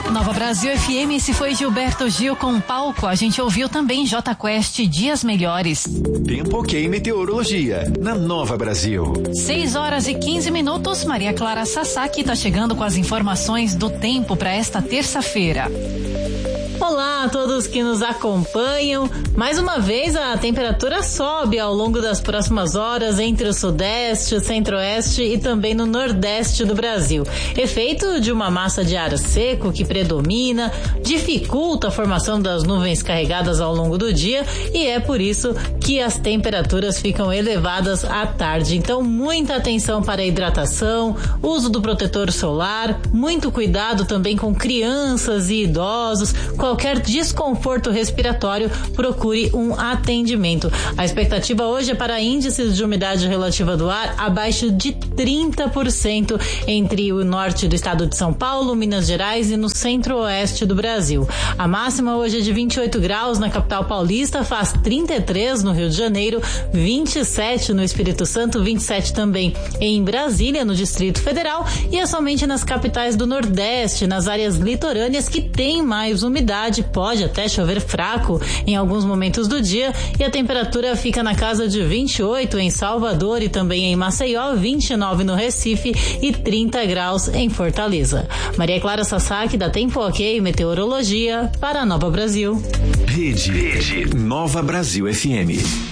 Nova Brasil FM, esse foi Gilberto Gil com Palco. A gente ouviu também J Quest, Dias Melhores. Tempo ok meteorologia, na Nova Brasil. 6h15. Maria Clara Sasaki está chegando com as informações do tempo para esta terça-feira. Olá a todos que nos acompanham. Mais uma vez a temperatura sobe ao longo das próximas horas entre o sudeste, o centro-oeste e também no nordeste do Brasil. Efeito de uma massa de ar seco que predomina, dificulta a formação das nuvens carregadas ao longo do dia e é por isso que as temperaturas ficam elevadas à tarde. Então muita atenção para a hidratação, uso do protetor solar, muito cuidado também com crianças e idosos. Qualquer desconforto respiratório, procure um atendimento. A expectativa hoje é para índices de umidade relativa do ar abaixo de 30% entre o norte do estado de São Paulo, Minas Gerais e no centro-oeste do Brasil. A máxima hoje é de 28 graus na capital paulista, faz 33 no Rio de Janeiro, 27 no Espírito Santo, 27 também em Brasília, no Distrito Federal, e é somente nas capitais do Nordeste, nas áreas litorâneas que tem mais umidade. Pode até chover fraco em alguns momentos do dia e a temperatura fica na casa de 28 em Salvador e também em Maceió, 29 no Recife e 30 graus em Fortaleza. Maria Clara Sasaki, da Tempo Ok Meteorologia, para a Nova Brasil. Rede Nova Brasil FM.